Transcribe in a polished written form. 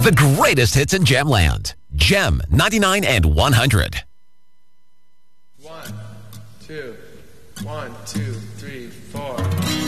The greatest hits in Gemland. Gem 99 and 100. 1, 2, 1, 2, 3, 4.